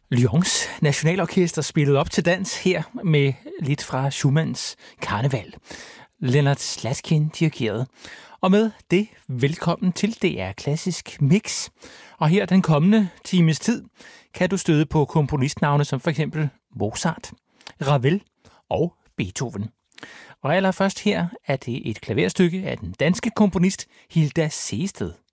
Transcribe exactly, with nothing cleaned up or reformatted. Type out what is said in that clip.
Lyons Nationalorkester spillede op til dans her med lidt fra Schumanns Karneval. Leonard Slatkin dirigerede. Og med det, velkommen til D R Klassisk Mix. Og her den kommende times tid kan du støde på komponistnavne som for eksempel Mozart, Ravel og Beethoven. Og allerførst her er det et klaverstykke af den danske komponist Hilda Sehested.